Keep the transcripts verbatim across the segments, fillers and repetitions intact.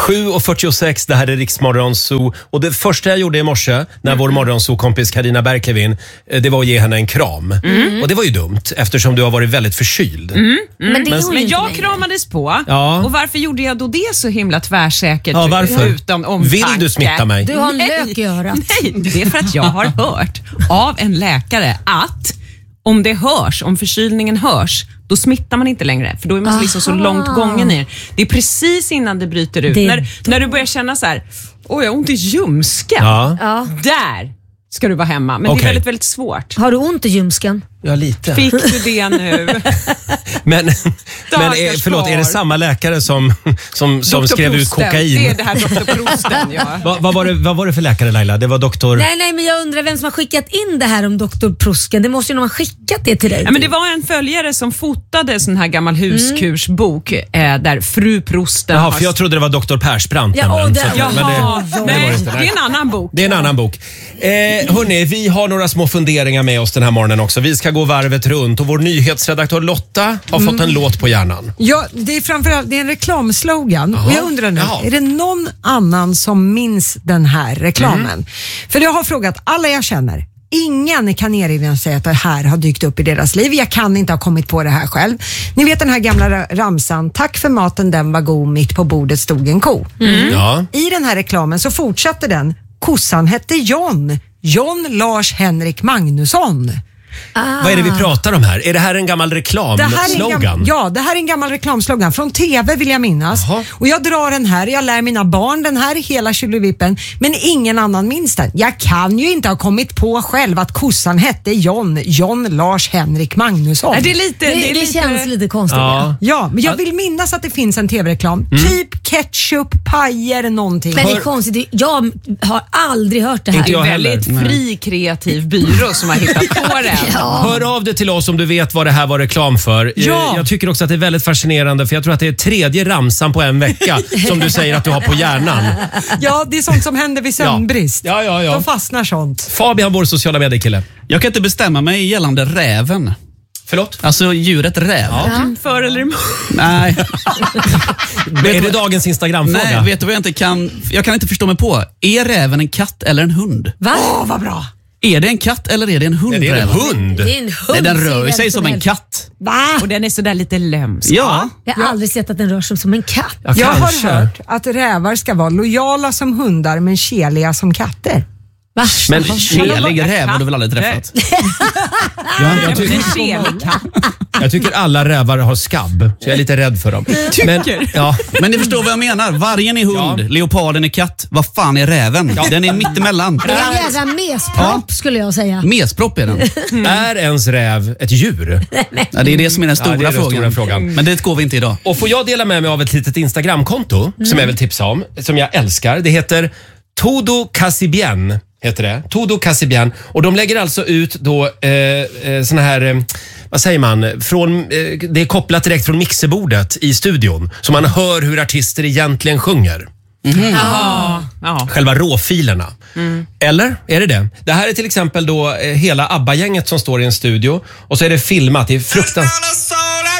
sju och fyrtiosex, det här är Riks Morgonzoo. Och det första jag gjorde i morse när mm. vår Morgonzoo-kompis Carina Berg klev in, det var att ge henne en kram. Mm. Och det var ju dumt eftersom du har varit väldigt förkyld. Mm. Mm. Men, det men, men jag kramades på. Ja. Och varför gjorde jag då det så himla tvärsäkert? Ja, varför? Utan omtanke? Vill du smitta mig? Du har en lök i örat. Nej, det är för att jag har hört av en läkare att om det hörs, om förkylningen hörs, då smittar man inte längre. För då är man liksom så långt gången ner. Det är precis innan det bryter ut. Det när, när du börjar känna så här, åh, jag har ont i ljumsken. Ja. Ja. Där ska du vara hemma. Men okay. det är väldigt, väldigt svårt. Har du ont i ljumsken? Ja, lite. Fick du det nu? men men är, förlåt, är det samma läkare som, som, som skrev ut kokain? Det är det här doktor Prosten, ja. Va, vad, var det, vad var det för läkare, Laila? Det var doktor... Nej, nej, men jag undrar vem som har skickat in det här om doktor Prosten. Det måste ju någon ha skickat det till dig. Ja, men det var en följare som fotade sån här gammal huskursbok mm. eh, där fru Prosten... Jaha, har... för jag trodde det var doktor Persbrandt. Ja, det, så att, jaha, men det, nej, det, det, det är en annan bok. Det är en annan bok. Eh, hörni, vi har några små funderingar med oss den här morgonen också. Vi ska gå varvet runt och vår nyhetsredaktör Lotta har mm. fått en låt på hjärnan. Ja, det är framförallt det är en reklamslogan. Aha. Och jag undrar nu, Jaha. är det någon annan som minns den här reklamen? Mm. För jag har frågat alla jag känner. Ingen kan erinra sig att det här har dykt upp i deras liv. Jag kan inte ha kommit på det här själv. Ni vet den här gamla ramsan, tack för maten, den var god, mitt på bordet stod en ko. Mm. Ja. I den här reklamen så fortsatte den, kossan hette John. John Lars Henrik Magnusson. Ah. Vad är det vi pratar om här? Är det här en gammal reklamslogan? Ja, det här är en gammal reklamslogan från T V vill jag minnas. Aha. Och jag drar den här, jag lär mina barn den här hela kyllevippen, men ingen annan minns den. Jag kan ju inte ha kommit på själv att kossan hette John, John Lars Henrik Magnusson. Är det lite, det, det, är det lite... känns lite konstigt. Ja, ja men jag vill minnas att det finns en tv-reklam. Mm. Typ ketchup, pajer, någonting. Men det är konstigt, jag har aldrig hört det här. Inte jag det är väldigt heller. fri kreativ byrå som har hittat på det. Ja. Hör av dig till oss om du vet vad det här var reklam för. Ja. Jag tycker också att det är väldigt fascinerande, för jag tror att det är tredje ramsan på en vecka som du säger att du har på hjärnan. Ja, det är sånt som händer vid sömnbrist. Ja, ja, ja. Då fastnar sånt. Fabian, vår sociala mediekille. Jag kan inte bestämma mig gällande räven. Förlåt? Alltså djuret räv. Ja. Ja. För eller emot? Nej. Är det dagens Instagram-fråga? Nej, vet du vad jag inte kan... Jag kan inte förstå mig på. Är räven en katt eller en hund? Va? Åh, vad bra. Är det en katt eller är det en hund? Nej, det är en hund. Det är en hund. Nej, den rör sig som en katt. Va? Och den är sådär lite lömsk. Ja. Jag har aldrig sett att den rör sig som en katt. Ja, jag kanske. har hört att rävar ska vara lojala som hundar men keliga som katter. Va? Men kelig räv har du väl aldrig träffat? Ja, jag, tycker, jag tycker alla rävar har skabb, så jag är lite rädd för dem. Men, ja. Men ni förstår vad jag menar. Vargen är hund, ja. Leoparden är katt. Vad fan är räven? Ja. Den är mittemellan. Det är en jävla mespropp ja. skulle jag säga. Mespropp är den. Mm. Är ens räv ett djur? Ja, det är det som är den stora, ja, det är den frågan. stora frågan. Men det går vi inte idag. Och får jag dela med mig av ett litet Instagramkonto mm. som jag vill tipsa om, som jag älskar. Det heter Todo Casibien. Heter det. Todo Casibien. Och de lägger alltså ut då eh, såna här, eh, vad säger man, från, eh, det är kopplat direkt från mixerbordet i studion. Så man hör hur artister egentligen sjunger. Mm. Ja. Ja. Själva råfilerna. Mm. Eller? Är det det? Det här är till exempel då eh, hela ABBA-gänget som står i en studio. Och så är det filmat. Det är fruktansvärt.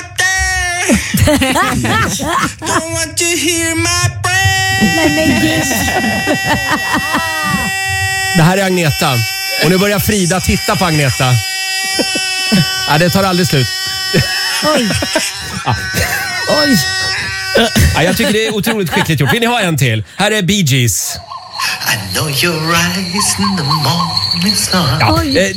Det här är Agneta. Och nu börjar Frida titta på Agneta. Ja, det tar aldrig slut. Oj. Ja. Oj. Ja, jag tycker det är otroligt skickligt gjort. Vill ni ha en till? Här är Bee Gees. I know you're rising the morning sun. Ja. Oj.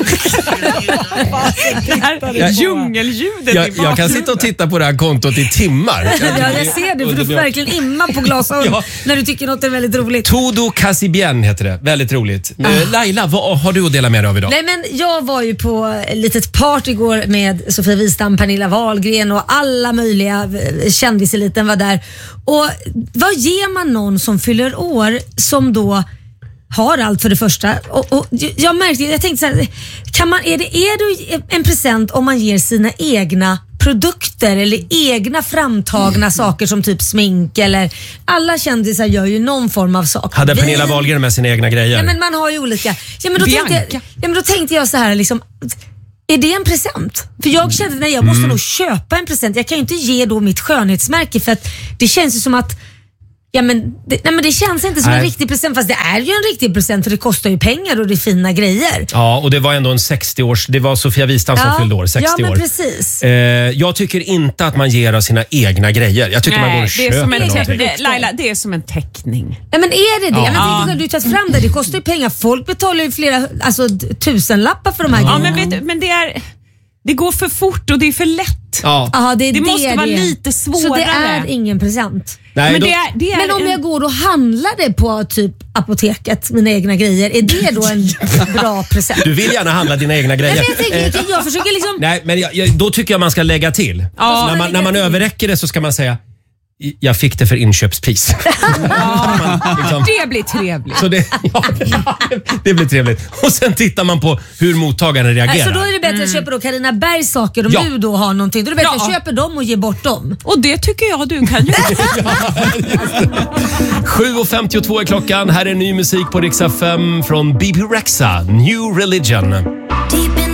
Det här djungelljudet jag, jag kan sitta och titta på det här kontot i timmar. Ja, jag ser det, för du får verkligen imma på glasögon ja. när du tycker något är väldigt roligt. Todo Casibien heter det. Väldigt roligt. Ah. Laila, vad har du att dela med dig av idag? Nej, men jag var ju på ett litet party igår med Sofia Wistam, Pernilla Wahlgren och alla möjliga kändiseliten var där. Och vad ger man någon som fyller år som då har allt för det första? Och, och jag märkte, jag tänkte så här, kan man, är det, är det en present om man ger sina egna produkter eller egna framtagna mm. saker som typ smink eller alla kändisar gör ju någon form av sak. Hade Pernilla Wahlgren med sina egna grejer? Ja, men man har ju olika. Ja, men då, tänkte jag, ja, men då tänkte jag så här liksom, är det en present? För jag kände att jag måste mm. nog köpa en present. Jag kan ju inte ge då mitt skönhetsmärke för att det känns ju som att Ja, men det, nej, men det känns inte som Nej. en riktig present, fast det är ju en riktig present för det kostar ju pengar och det är fina grejer. Ja, och det var ändå en sextio-års... Det var Sofia Wistam som Ja. fyllde år, sextio Ja, men år. precis. Eh, jag tycker inte att man ger av sina egna grejer. Jag tycker man går och det är köper som en någonting. te- Laila, det är som en teckning. Ja, men är det det? Ja. Ja. Men tänk dig, du tar fram det, det kostar ju pengar. Folk betalar ju flera alltså, tusenlappar för de här Ja, grejerna. men, vet du, men det, är, det går för fort och det är för lätt. Ja. Aha, det är Det det måste vara det är. lite Så det svårare. är ingen present. Nej, Men då, det är, det är Men om en, jag går och handlar det på typ apoteket, mina egna grejer, är det då en bra present? du vill gärna handla dina egna grejer. Nej, men jag, tänker, jag försöker liksom... Nej, men jag, jag, då tycker jag man ska lägga till. Ja. När man, när man överräcker det så ska man säga jag fick det för inköpspris. man, liksom, det blir trevligt. så det, ja, det blir trevligt. Och sen tittar man på hur mottagaren reagerar. Alltså då är det bättre att köpa då Carina Bergs saker om Ja. du då har någonting. Då är det bättre Ja. att köpa dem och ge bort dem. Och det tycker jag du kan göra. sju och femtiotvå är klockan. Här är ny musik på Rix F M från B B Rexha, New Religion.